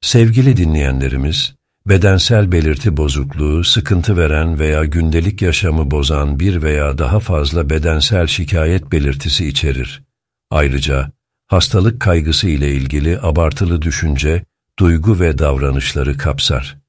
Sevgili dinleyenlerimiz, bedensel belirti bozukluğu, sıkıntı veren veya gündelik yaşamı bozan bir veya daha fazla bedensel şikayet belirtisi içerir. Ayrıca, hastalık kaygısı ile ilgili abartılı düşünce, duygu ve davranışları kapsar.